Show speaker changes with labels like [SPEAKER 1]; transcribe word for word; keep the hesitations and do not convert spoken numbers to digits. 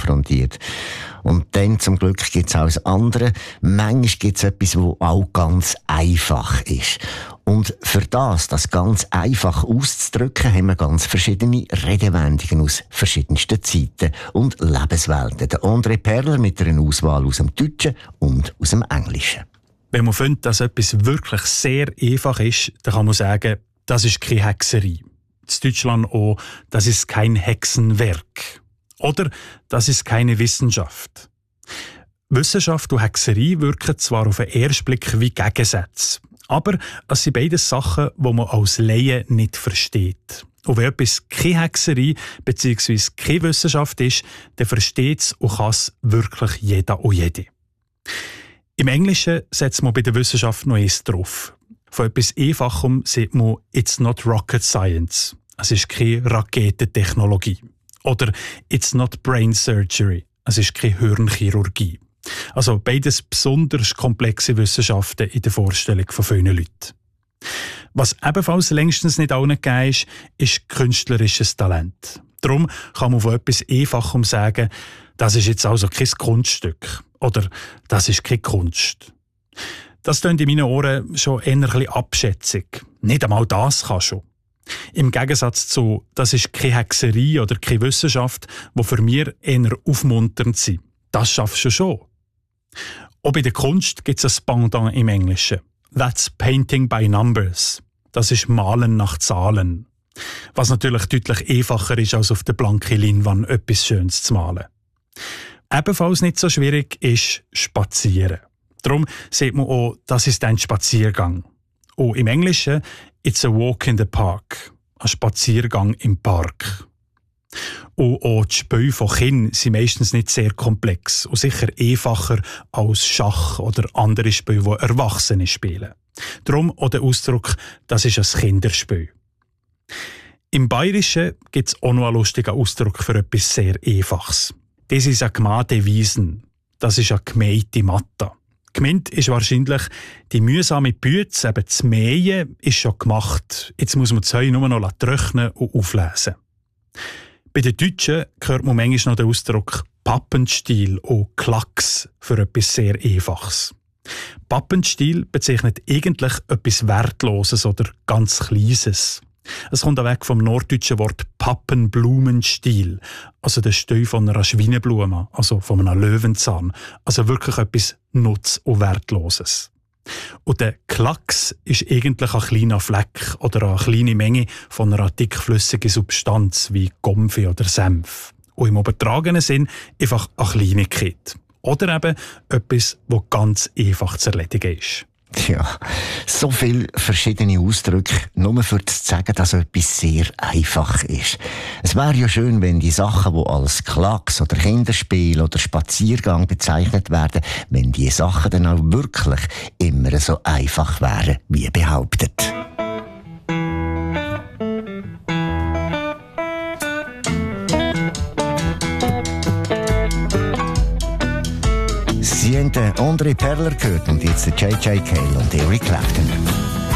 [SPEAKER 1] konfrontiert. Und dann zum Glück gibt es auch das andere. Manchmal gibt es etwas, das auch ganz einfach ist. Und für das, das ganz einfach auszudrücken, haben wir ganz verschiedene Redewendungen aus verschiedensten Zeiten und Lebenswelten. Der André Perler mit einer Auswahl aus dem Deutschen und aus dem Englischen.
[SPEAKER 2] Wenn man findet, dass etwas wirklich sehr einfach ist, dann kann man sagen, das ist keine Hexerei. In Deutschland auch, das ist kein Hexenwerk. Oder das ist keine Wissenschaft. Wissenschaft und Hexerei wirken zwar auf den ersten Blick wie Gegensätze, aber es sind beides Sachen, die man als Laie nicht versteht. Und wenn etwas keine Hexerei bzw. keine Wissenschaft ist, dann versteht es und kann es wirklich jeder und jede. Im Englischen setzt man bei der Wissenschaft noch eins drauf. Von etwas Einfachem sagt man «It's not rocket science». Es ist keine Raketentechnologie. Oder «It's not brain surgery». Es ist keine Hirnchirurgie. Also beides besonders komplexe Wissenschaften in der Vorstellung von vielen Leuten. Was ebenfalls längstens nicht allen gegeben ist, ist künstlerisches Talent. Darum kann man von etwas Einfachem sagen, das ist jetzt also kein Kunststück. Oder das ist keine Kunst. Das klingt in meinen Ohren schon eher ein bisschen abschätzig. Nicht einmal das kann schon. Im Gegensatz zu, das ist keine Hexerei oder keine Wissenschaft, die für mich eher aufmunternd sind. Das schaffst du schon. Auch bei der Kunst gibt es ein Pendant im Englischen. That's painting by numbers. Das ist Malen nach Zahlen. Was natürlich deutlich einfacher ist, als auf der blanken Leinwand etwas Schönes zu malen. Ebenfalls nicht so schwierig ist Spazieren. Darum sieht man auch, das ist ein Spaziergang. Und im Englischen, it's a walk in the park. Ein Spaziergang im Park. Und auch die Spiele von Kindern sind meistens nicht sehr komplex und sicher einfacher als Schach oder andere Spiele, die Erwachsene spielen. Darum auch der Ausdruck, das ist ein Kinderspiel. Im Bayerischen gibt es auch noch einen lustigen Ausdruck für etwas sehr Einfaches. Das ist eine gemahte Wiesen. Das ist eine gemähte Matte. Gemeint ist wahrscheinlich, die mühsame Bütze, eben das Mähen, ist schon gemacht. Jetzt muss man das Heu nur noch trocknen und auflesen. Bei den Deutschen hört man manchmal noch den Ausdruck Pappenstiel und Klacks für etwas sehr Einfaches. Pappenstiel bezeichnet eigentlich etwas Wertloses oder ganz Kleines. Es kommt auch weg vom norddeutschen Wort Pappenblumenstiel, also der Stiel von einer Schweineblume, also von einem Löwenzahn, also wirklich etwas Nutz- und Wertloses. Und der Klacks ist eigentlich ein kleiner Fleck oder eine kleine Menge von einer dickflüssigen Substanz wie Gomfi oder Senf. Und im übertragenen Sinn einfach eine Kleinigkeit. Oder eben etwas, das ganz einfach zu erledigen ist.
[SPEAKER 1] Ja, so viele verschiedene Ausdrücke, nur für zu sagen, dass etwas sehr einfach ist. Es wäre ja schön, wenn die Sachen, die als Klacks oder Kinderspiel oder Spaziergang bezeichnet werden, wenn die Sachen dann auch wirklich immer so einfach wären, wie behauptet. Sie haben André Perler gehört und jetzt J J Cale und Eric Clapton.